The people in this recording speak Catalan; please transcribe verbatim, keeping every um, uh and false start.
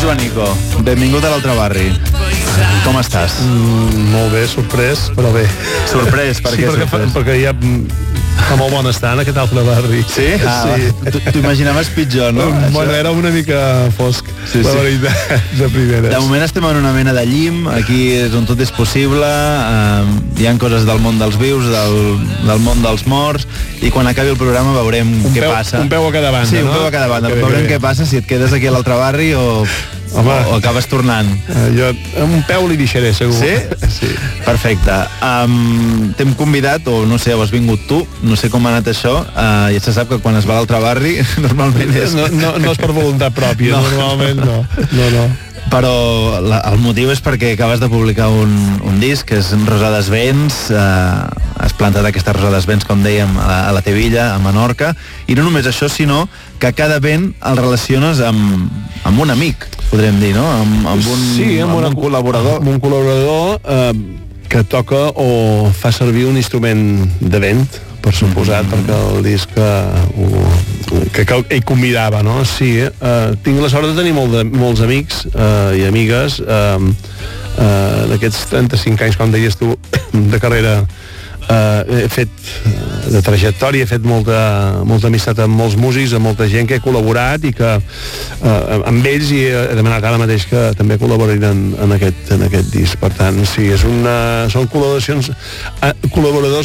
Joanico, benvingut a l'altre barri. Com estàs? Mm, molt bé, sorprès, però bé. Sorprès? Per Sí, què perquè, fa, sorprès? perquè ja fa molt bon estar en aquest altre barri. Sí? Ah, sí. T'ho imaginaves pitjor, no? Bueno, era una mica fosc, Sí, la sí. veritat, de primeres. De moment estem en una mena de llim, aquí és on tot és possible, eh, hi ha coses del món dels vius, del, del món dels morts, i quan acabi el programa veurem un què peu, passa. Un peu a cada banda, sí, no? un peu a cada banda. Que bé, Veurem que bé. què passa, si et quedes aquí a l'altre barri o, Home. o, o acabes tornant. Uh, jo amb un peu li deixaré, segur. Sí? Sí. Perfecte. Um, T'hem convidat, o no sé, o has vingut tu, no sé com ha anat això, uh, ja se sap que quan es va a l'altre barri normalment és... No, no, no és per voluntat pròpia, No. normalment no. No, no. Però la, el motiu és perquè acabes de publicar un, un disc que és Rosades Vents, eh, has plantat aquesta Rosades Vents, com dèiem, a la, a la Tevilla, a Menorca, i no només això, sinó que cada vent el relaciones amb, amb un amic, podríem dir, no? Amb, amb un, sí, amb, amb una, un col·laborador. Amb un col·laborador eh, que toca o fa servir un instrument de vent, per suposat, mm. perquè el disc eh, que, que ell convidava, no? Sí, eh, tinc la sort de tenir molt de, molts amics eh, i amigues eh, eh, d'aquests trenta-cinc anys, com deies tu, de carrera. Uh, he fet uh, de trajectòria, he fet molta, molta amistat amb molts músics, amb molta gent que he col·laborat i que uh, amb ells, i he demanat ara mateix que també col·laborin en, en, aquest, en aquest disc. Per tant, sí, és una, són col·laboracions uh, col·laboradors